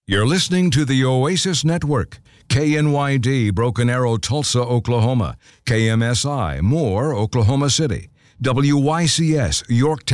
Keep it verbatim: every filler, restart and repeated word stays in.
You're listening to the Oasis Network, K N Y D, Broken Arrow, Tulsa, Oklahoma, K M S I, Moore, Oklahoma City, W Y C S, Yorktown.